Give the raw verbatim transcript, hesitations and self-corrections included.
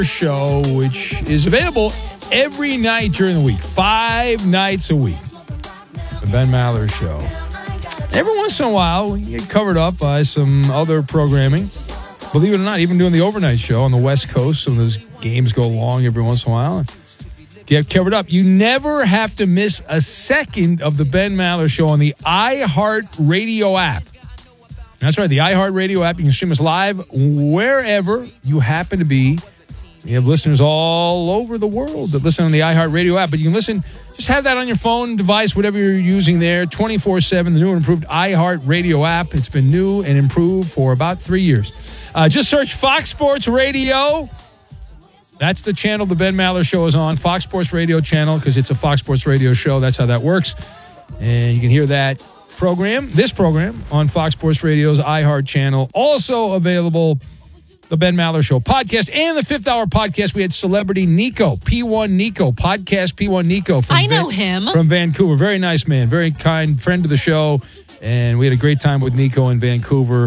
Show, which is available every night during the week, five nights a week. The Ben Maller Show. Every once in a while, we get covered up by some other programming. Believe it or not, even doing the overnight show on the West Coast, some of those games go long every once in a while. Get covered up. You never have to miss a second of the Ben Maller Show on the iHeartRadio app. That's right, the iHeartRadio app. You can stream us live wherever you happen to be. We have listeners all over the world that listen on the iHeartRadio app, but you can listen, just have that on your phone device, whatever you're using there, twenty-four seven, the new and improved iHeartRadio app. It's been new and improved for about three years. Uh, just search Fox Sports Radio. That's the channel the Ben Maller Show is on, Fox Sports Radio channel, because it's a Fox Sports Radio show. That's how that works. And you can hear that program, this program, on Fox Sports Radio's iHeart channel. Also available, the Ben Maller Show podcast and the fifth hour podcast. We had celebrity Nico, P one Nico, podcast P one Nico. From I know Van- him. From Vancouver. Very nice man, very kind friend of the show. And we had a great time with Nico in Vancouver.